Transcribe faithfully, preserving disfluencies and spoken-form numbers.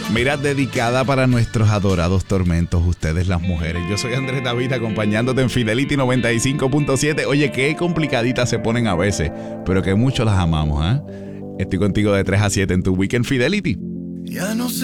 Mira, dedicada para nuestros adorados tormentos, ustedes las mujeres. Yo soy Andrés David, acompañándote en Fidelity noventa y cinco punto siete. Oye, qué complicaditas se ponen a veces, pero que mucho las amamos, ¿eh? Estoy contigo de tres a siete en tu Weekend Fidelity. Ya no sé.